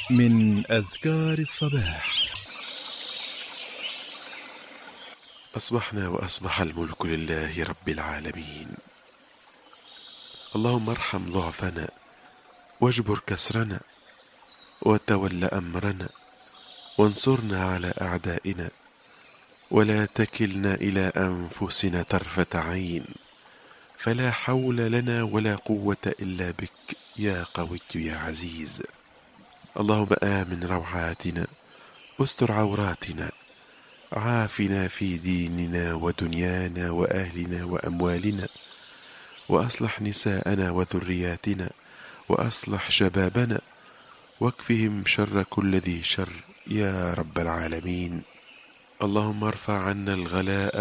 من أذكار الصباح. أصبحنا وأصبح الملك لله رب العالمين. اللهم ارحم ضعفنا واجبر كسرنا وتول أمرنا وانصرنا على أعدائنا ولا تكلنا إلى أنفسنا طرفة عين، فلا حول لنا ولا قوة إلا بك يا قوي يا عزيز. اللهم آمن روعاتنا استر عوراتنا، عافنا في ديننا ودنيانا وأهلنا وأموالنا، وأصلح نساءنا وذرياتنا، وأصلح شبابنا، واكفهم شر كل ذي شر يا رب العالمين. اللهم ارفع عنا الغلاء